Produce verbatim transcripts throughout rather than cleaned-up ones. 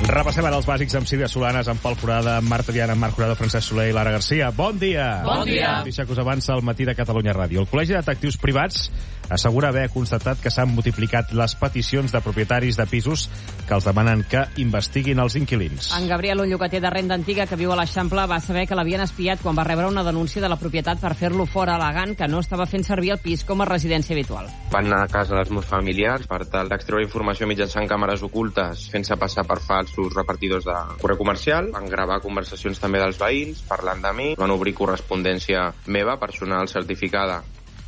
Repassem ara els bàsics amb Sílvia Solanes, amb Pol Forada, amb Marta Diana, amb Marc Jurado, Francesc Soler i Lara Garcia. Bon dia! Bon dia! Notícia que us avança al matí de Catalunya Ràdio. El Col·legi de Detectius Privats assegura haver constatat que s'han multiplicat les peticions de propietaris de pisos que els demanen que investiguin els inquilins. En Gabriel, un llogater de renda antiga que viu a l'Eixample, va saber que l'havien espiat quan va rebre una denúncia de la propietat per fer-lo fora, al·legant que no estava fent servir el pis com a residència habitual. Van anar a casa dels meus familiars per tal d'extreure informació mitjançant càmeres ocultes, fent-se passar per falsos repartidors de correu comercial. Van gravar conversacions també dels veïns, parlant de mi. Van obrir correspondència meva, personal certificada.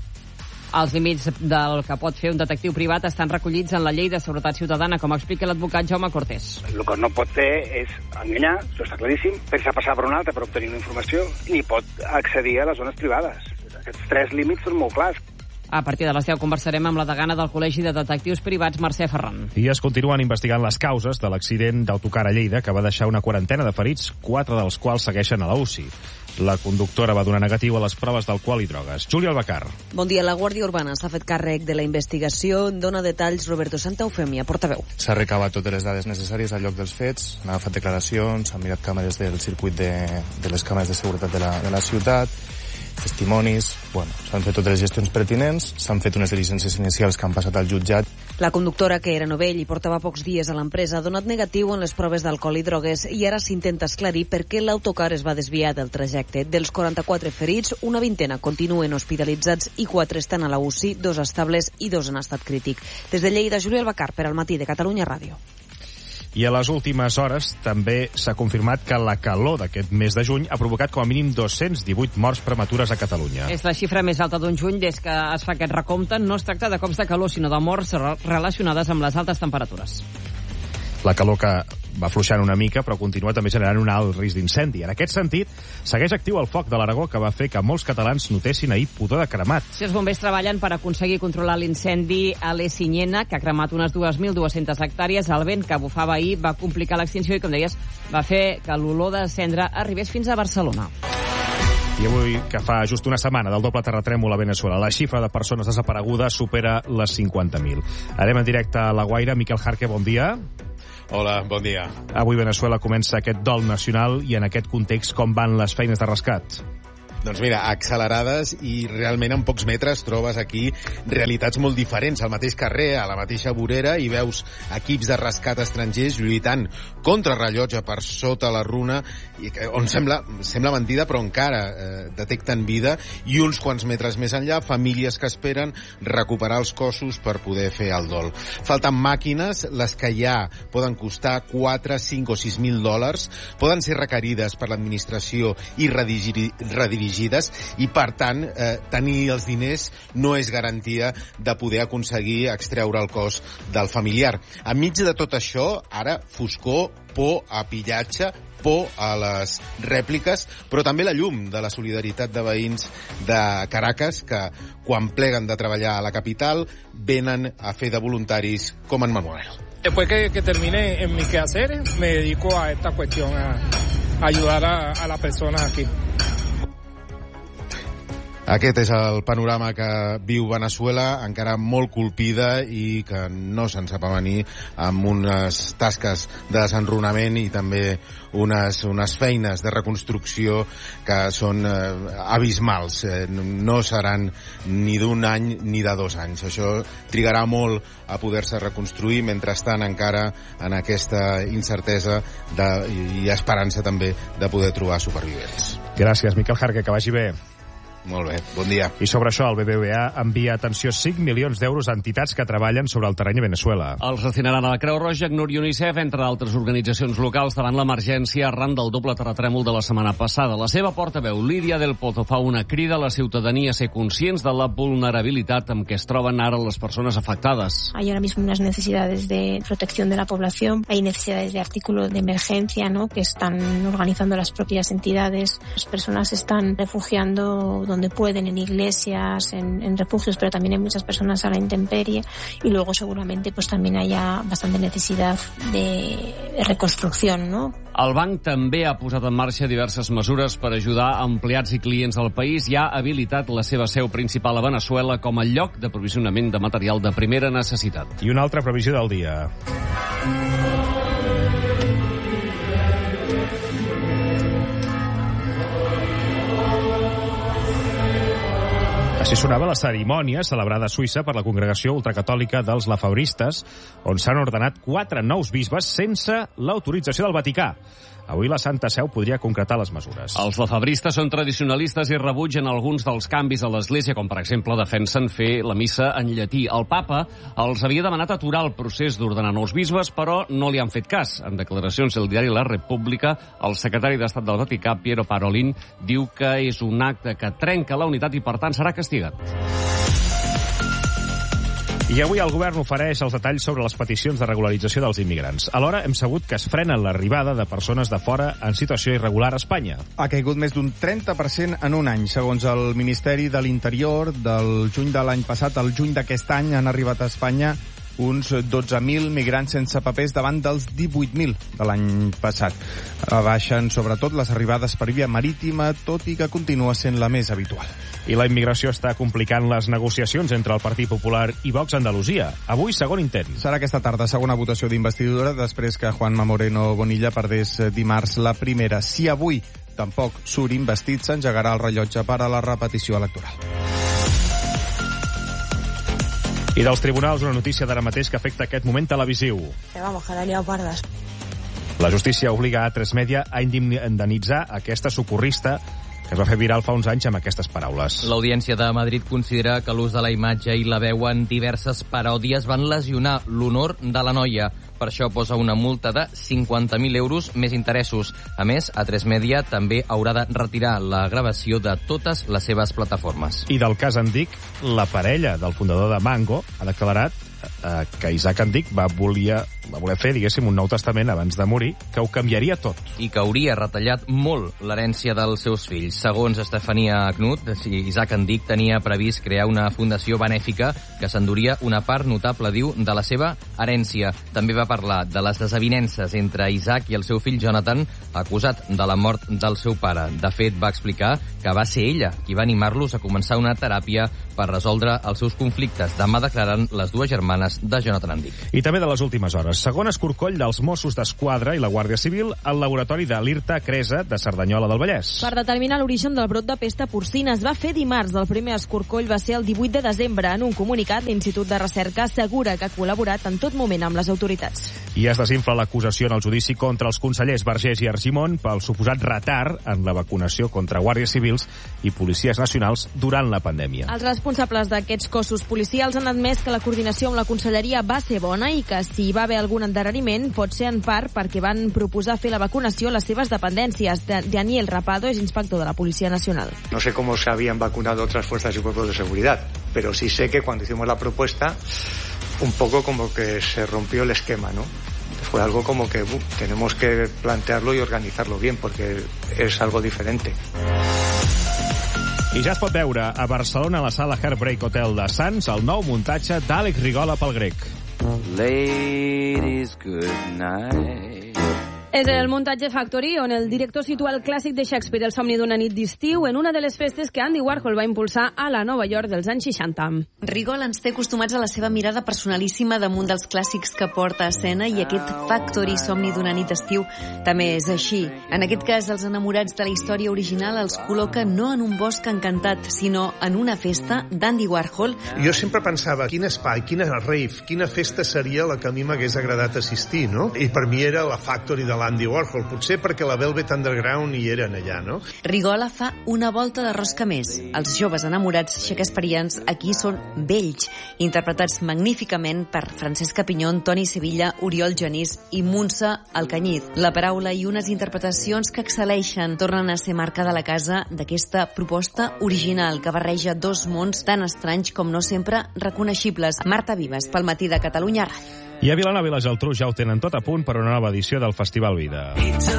Els límits del que pot fer un detectiu privat estan recollits en la Llei de Seguretat Ciutadana, com explica l'advocat Jaume Cortés. El que no pot fer és enganyar, això està claríssim, fer-se passar per un altre per obtenir una informació, ni pot accedir a les zones privades. Aquests tres límits són molt clars. A partir de les deu conversarem amb la degana del Col·legi de Detectius Privats, Mercè Ferran. I es continuen investigant les causes de l'accident d'autocar a Lleida, que va deixar una quarantena de ferits, quatre dels quals segueixen a la U C I. La conductora va donar negatiu a les proves d'alcohol i drogues. Júlia Albacar. Bon dia. La Guàrdia Urbana s'ha fet càrrec de la investigació. En dona detalls Roberto Santaeufèmia, portaveu. S'ha recabat totes les dades necessàries al lloc dels fets, han agafat declaracions, s'han mirat càmeres del circuit de, de les càmeres de seguretat de la, de la ciutat, testimonis, bueno, s'han fet totes les gestions pertinents, s'han fet unes diligències inicials que han passat al jutjat. La conductora, que era novell i portava pocs dies a l'empresa, ha donat negatiu en les proves d'alcohol i drogues i ara s'intenta esclarir per què l'autocar es va desviar del trajecte. Dels quaranta-quatre ferits, una vintena continuen hospitalitzats i quatre estan a la U C I, dos estables i dos en estat crític. Des de Lleida, Júlia Albacar, per al matí de Catalunya Ràdio. I a les últimes hores també s'ha confirmat que la calor d'aquest mes de juny ha provocat com a mínim dos-cents divuit morts prematures a Catalunya. És la xifra més alta d'un juny des que es fa aquest recompte. No es tracta de cops de calor, sinó de morts relacionades amb les altes temperatures. La calor que va afluixant una mica, però continua també generant un alt risc d'incendi. En aquest sentit, segueix actiu el foc de l'Aragó, que va fer que molts catalans notessin ahir pudor de cremat. Si els bombers treballen per aconseguir controlar l'incendi a l'Essinyena, que ha cremat unes dos mil dues-centes hectàrees. El vent que bufava ahir va complicar l'extinció i, com deies, va fer que l'olor de cendra arribés fins a Barcelona. I avui, que fa just una setmana del doble terratrèmol a Veneçuela, la xifra de persones desaparegudes supera les cinquanta mil. Anem en directe a La Guaira. Miquel Jarque, bon dia. Hola, bon dia. Avui Veneçuela comença aquest dol nacional i en aquest context com van les feines de rescat? Doncs mira, accelerades i realment en pocs metres trobes aquí realitats molt diferents. Al mateix carrer, a la mateixa vorera, i veus equips de rescat estrangers lluitant contra rellotge per sota la runa, i que, on sembla, sembla mentida, però encara eh, detecten vida, i uns quants metres més enllà, famílies que esperen recuperar els cossos per poder fer el dol. Falten màquines, les que ja poden costar quatre, cinc o sis mil dòlars, poden ser requerides per l'administració i redirigides, i per tant eh, tenir els diners no és garantia de poder aconseguir extreure el cos del familiar. Enmig de tot això, ara foscor, por a pillatge, por a les rèpliques, però també la llum de la solidaritat de veïns de Caracas que, quan pleguen de treballar a la capital, venen a fer de voluntaris com en Manuel. Después que, que termine en mis quehaceres, me dedico a esta cuestión, a, a ayudar a, a las personas aquí. Aquest és el panorama que viu Veneçuela, encara molt colpida i que no se'n sap venir, amb unes tasques de desenrunament i també unes, unes feines de reconstrucció que són eh, abismals. Eh, no seran ni d'un any ni de dos anys. Això trigarà molt a poder-se reconstruir, mentrestant encara en aquesta incertesa de, i esperança també de poder trobar supervivents. Gràcies, Miquel Jarque, que vagi bé. Molt bé, bon dia. I sobre això, el B B V A envia, atenció, cinc milions d'euros a entitats que treballen sobre el terreny a Veneçuela. Els destinaran a la Creu Roja, ACNUR i UNICEF, entre altres organitzacions locals, davant l'emergència arran del doble terratrèmol de la setmana passada. La seva portaveu, Lídia del Pozo, fa una crida a la ciutadania a ser conscients de la vulnerabilitat amb què es troben ara les persones afectades. Hay ahora mismo unas necesidades de protección de la población, hay necesidades de artículos de emergencia, ¿no?, que están organizando las propias entidades. Las personas se están refugiando donde pueden, en iglesias, en, en refugios, pero también hay muchas personas a la intemperie, y luego seguramente pues también haya bastante necesidad de reconstrucción, ¿no? El banc també ha posat en marxa diverses mesures per ajudar a empleats i clients del país i ha habilitat la seva seu principal a Veneçuela com a lloc d'aprovisionament de material de primera necessitat. I una altra previsió del dia. Així sonava la cerimònia celebrada a Suïssa per la congregació ultracatòlica dels lafauristes, on s'han ordenat quatre nous bisbes sense l'autorització del Vaticà. Avui la Santa Seu podria concretar les mesures. Els lafabristes són tradicionalistes i rebutgen alguns dels canvis a l'Església, com per exemple defensen fer la missa en llatí. El papa els havia demanat aturar el procés d'ordenar nous bisbes, però no li han fet cas. En declaracions al diari La República, el secretari d'Estat del Vaticà, Piero Parolin, diu que és un acte que trenca la unitat i, per tant, serà castigat. I avui el govern ofereix els detalls sobre les peticions de regularització dels immigrants. Alhora hem sabut que es frena l'arribada de persones de fora en situació irregular a Espanya. Ha caigut més d'un trenta per cent en un any. Segons el Ministeri de l'Interior, del juny de l'any passat al juny d'aquest any han arribat a Espanya uns dotze mil migrants sense papers davant dels divuit mil de l'any passat. Baixen sobretot les arribades per via marítima, tot i que continua sent la més habitual. I la immigració està complicant les negociacions entre el Partit Popular i Vox a Andalusia. Avui, segon intent. Serà aquesta tarda, segona votació d'investidura, després que Juanma Moreno Bonilla perdés dimarts la primera. Si avui tampoc surt investit, s'engegarà el rellotge per a la repetició electoral. I dels tribunals, una notícia d'ara mateix que afecta aquest moment televisiu. Que vamos, que la liado pardas. La justícia obliga a tres Media a indemnitzar aquesta socorrista que es va fer viral fa uns anys amb aquestes paraules. L'Audiència de Madrid considera que l'ús de la imatge i la veu en diverses paròdies van lesionar l'honor de la noia. Per això posa una multa de cinquanta mil euros més interessos. A més, A tres Media també haurà de retirar la gravació de totes les seves plataformes. I del cas Andic, la parella del fundador de Mango ha declarat eh, que Isaac Andic va voler, va voler fer, diguéssim, un nou testament abans de morir, que ho canviaria tot. I que hauria retallat molt l'herència dels seus fills. Segons Estefania Knut, Isaac Andic tenia previst crear una fundació benèfica que s'enduria una part notable, diu, de la seva herència. També va parlar de les desavinences entre Isaac i el seu fill Jonathan, acusat de la mort del seu pare. De fet, va explicar que va ser ella qui va animar-los a començar una teràpia per resoldre els seus conflictes. Demà declaren les dues germanes de Jonathan Andic. I també de les últimes hores. Segon escorcoll dels Mossos d'Esquadra i la Guàrdia Civil al laboratori de l'Irta Cresa de Cerdanyola del Vallès. Per determinar l'origen del brot de pesta porcina es va fer dimarts. El primer escorcoll va ser el divuit de desembre. En un comunicat, l'Institut de Recerca assegura que ha col·laborat en tot moment amb les autoritats. I es desinfla l'acusació en el judici contra els consellers Vergés i Argimon pel suposat retard en la vacunació contra guàrdies civils i policies nacionals durant la pandèmia. Els responsables d'aquests cossos policials han admès que la coordinació amb la conselleria va ser bona i que si hi va haver algun endarreriment pot ser en part perquè van proposar fer la vacunació a les seves dependències. Daniel Rapado és inspector de la Policía Nacional. No sé cómo se habían vacunado otras fuerzas y cuerpos de seguridad, pero sí sé que cuando hicimos la propuesta un poco como que se rompió el esquema, ¿no? Fue algo como que uh, tenemos que plantearlo y organizarlo bien porque es algo diferente. I ja es pot veure a Barcelona, a la sala Heartbreak Hotel de Sants, el nou muntatge d'Àlex Rigola pel grec. Ladies, good night. És el Muntatge Factory, on el director situa el clàssic de Shakespeare, El somni d'una nit d'estiu, en una de les festes que Andy Warhol va impulsar a la Nova York dels anys seixanta. Rigol ens té acostumats a la seva mirada personalíssima damunt dels clàssics que porta a escena i aquest Factory, somni d'una nit d'estiu, també és així. En aquest cas, els enamorats de la història original els col·loca no en un bosc encantat, sinó en una festa d'Andy Warhol. Jo sempre pensava, quin espai, quina rave, quina festa seria la que a mi m'hagués agradat assistir, no? I per mi era la Factory de l'Andy Warhol, potser perquè la Velvet Underground hi eren allà, no? Rigola fa una volta de rosca més. Els joves enamorats shakespearians aquí són vells, interpretats magníficament per Francesca Pinyón, Toni Sevilla, Oriol Genís i Montse Alcañiz. La paraula i unes interpretacions que excel·leixen tornen a ser marca de la casa d'aquesta proposta original que barreja dos mons tan estranys com no sempre reconeixibles. Marta Vives, pel Matí de Catalunya Ràdio. I a Vilanova i la Geltrú ja ho tenen tot a punt per una nova edició del Festival Vida.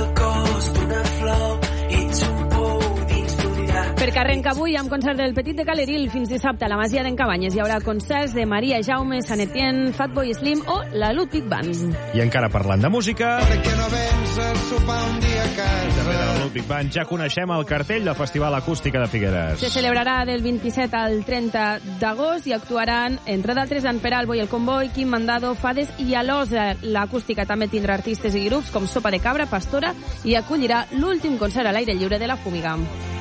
Perquè arrenca avui amb concert del Petit de Caleril fins dissabte a la Masia d'en Cabanyes. Hi haurà concerts de Maria Jaume, Sant Etienne, Fatboy Slim o la Ludwig Band. I encara parlant de música... Perquè no vens a sopar un dia a casa. Darrere de la Ludwig Band ja coneixem el cartell del Festival Acústica de Figueres. Se celebrarà del vint-i-set al trenta d'agost i actuaran, entre d'altres, en Peralbo i el Comboi, Quim Mandado, Fades i Alosa. L'acústica també tindrà artistes i grups com Sopa de Cabra, Pastora i acollirà l'últim concert a l'aire lliure de la Fúmiga.